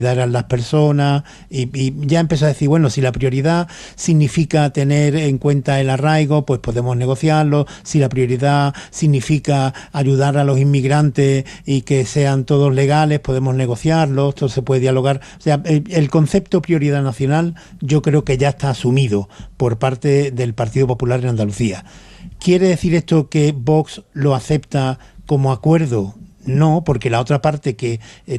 a las personas y ya empezó a decir, bueno, si la prioridad significa tener en cuenta el arraigo, pues podemos negociarlo. Si la prioridad significa ayudar a los inmigrantes y que sean todos legales, podemos negociarlo, esto se puede dialogar. O sea, el concepto prioridad nacional yo creo que ya está asumido por parte del Partido Popular en Andalucía. ¿Quiere decir esto que Vox lo acepta como acuerdo? No, porque la otra parte que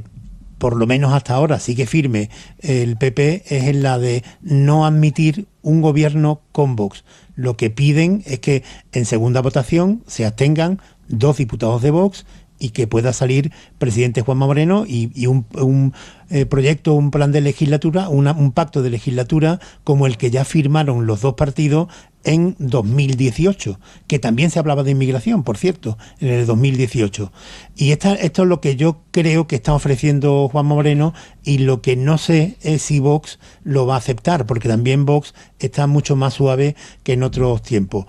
por lo menos hasta ahora sigue firme el PP es en la de no admitir un gobierno con Vox. Lo que piden es que en segunda votación se abstengan 2 diputados de Vox y que pueda salir presidente Juanma Moreno y un proyecto, un plan de legislatura, un pacto de legislatura como el que ya firmaron los 2 partidos en 2018, que también se hablaba de inmigración, por cierto, en el 2018. Y esto es lo que yo creo que está ofreciendo Juanma Moreno y lo que no sé es si Vox lo va a aceptar, porque también Vox está mucho más suave que en otros tiempos.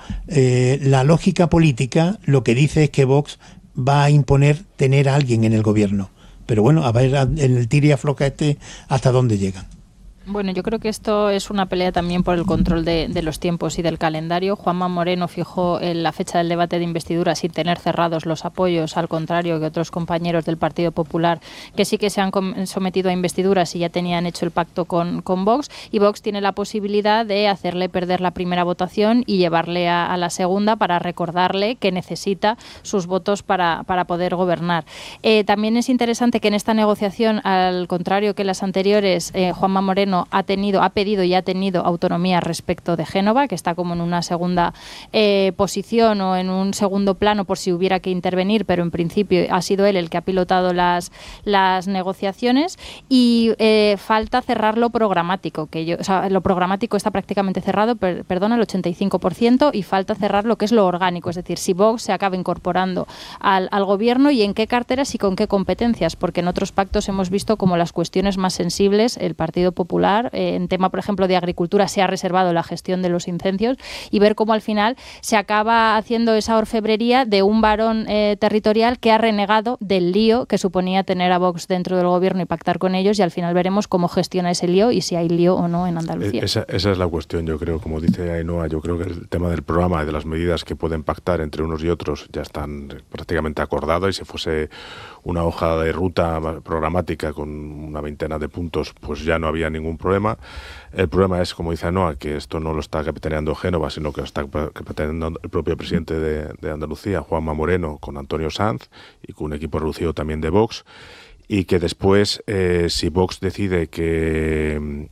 La lógica política lo que dice es que Vox va a imponer tener a alguien en el gobierno. Pero bueno, a ver en el tira y afloja hasta dónde llegan. Bueno, yo creo que esto es una pelea también por el control de los tiempos y del calendario. Juanma Moreno fijó la fecha del debate de investidura sin tener cerrados los apoyos, al contrario que otros compañeros del Partido Popular que sí que se han sometido a investiduras y ya tenían hecho el pacto con Vox, y Vox tiene la posibilidad de hacerle perder la primera votación y llevarle a la segunda para recordarle que necesita sus votos para poder gobernar. También es interesante que en esta negociación, al contrario que las anteriores, Juanma Moreno ha pedido y ha tenido autonomía respecto de Génova, que está como en una segunda posición o en un segundo plano por si hubiera que intervenir, pero en principio ha sido él el que ha pilotado las negociaciones, y falta cerrar lo programático, lo programático está prácticamente cerrado, el 85%, y falta cerrar lo que es lo orgánico, es decir, si Vox se acaba incorporando al gobierno y en qué carteras y con qué competencias, porque en otros pactos hemos visto como las cuestiones más sensibles, el Partido Popular, en tema, por ejemplo, de agricultura, se ha reservado la gestión de los incendios, y ver cómo al final se acaba haciendo esa orfebrería de un varón territorial que ha renegado del lío que suponía tener a Vox dentro del gobierno y pactar con ellos, y al final veremos cómo gestiona ese lío y si hay lío o no en Andalucía. Esa es la cuestión, yo creo, como dice Ainhoa, yo creo que el tema del programa y de las medidas que pueden pactar entre unos y otros ya están prácticamente acordadas, y si fuese una hoja de ruta programática con una veintena de puntos, pues ya no había ningún problema. El problema es, como dice Ainhoa, que esto no lo está capitaneando Génova, sino que lo está capitaneando el propio presidente de Andalucía, Juanma Moreno, con Antonio Sanz y con un equipo reducido también de Vox, y que después, si Vox decide que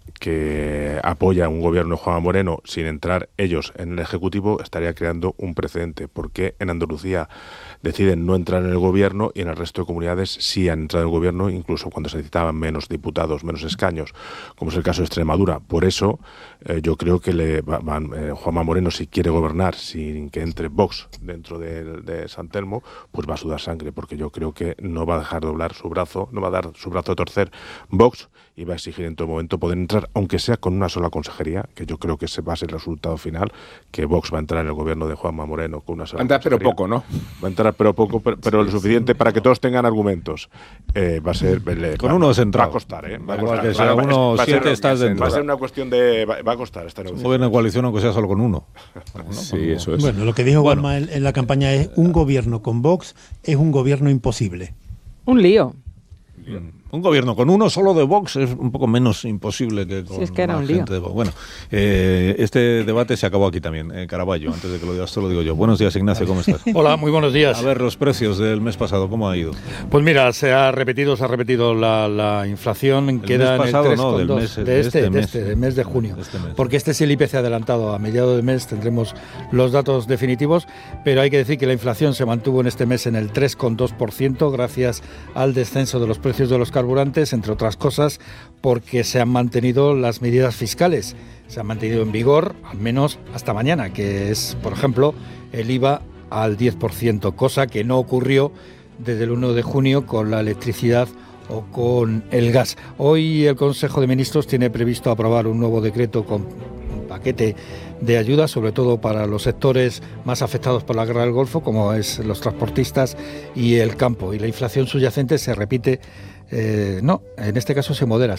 apoya un gobierno de Juanma Moreno sin entrar ellos en el Ejecutivo, estaría creando un precedente, porque en Andalucía deciden no entrar en el gobierno y en el resto de comunidades sí han entrado en el gobierno, incluso cuando se necesitaban menos diputados, menos escaños, como es el caso de Extremadura. Por eso yo creo que Juanma Moreno, si quiere gobernar sin que entre Vox dentro de San Telmo, pues va a sudar sangre, porque yo creo que no va a dejar doblar su brazo, no va a dar su brazo a torcer Vox, y va a exigir en todo momento poder entrar, aunque sea con una sola consejería, que yo creo que ese va a ser el resultado final, que Vox va a entrar en el gobierno de Juanma Moreno con una sola consejería. Pero poco, ¿no? Va a entrar pero poco, pero lo suficiente para que todos tengan argumentos. Va a ser... Con uno centrado. Va a costar, ¿eh? Va a costar. Que sea uno, siete estás dentro. Va a ser una cuestión de... Va a costar esta negociación. Un gobierno de coalición, aunque sea solo con uno. Sí, eso es. Bueno, lo que dijo Juanma en la campaña es: un gobierno con Vox es un gobierno imposible. Un lío. Un gobierno con uno solo de Vox es un poco menos imposible que con es que era más un lío. gente de Vox. Bueno, este debate se acabó aquí también. Caraballo, antes de que lo digas tú, lo digo yo. Buenos días, Ignacio, ¿cómo estás? Hola, muy buenos días. A ver, los precios del mes pasado, ¿cómo ha ido? Pues mira, se ha repetido la inflación. ¿El queda mes pasado? en el 3,2. No, del mes de junio. Este mes. Porque este es el IPC adelantado. A mediados de mes tendremos los datos definitivos, pero hay que decir que la inflación se mantuvo en este mes en el 3,2% gracias al descenso de los precios de los carburantes, entre otras cosas porque se han mantenido las medidas fiscales. Se han mantenido en vigor, al menos hasta mañana, que es, por ejemplo, el IVA al 10%, cosa que no ocurrió desde el 1 de junio con la electricidad o con el gas. Hoy el Consejo de Ministros tiene previsto aprobar un nuevo decreto con un paquete de ayudas, sobre todo para los sectores más afectados por la guerra del Golfo, como es los transportistas y el campo. Y la inflación subyacente se repite, en este caso se modera.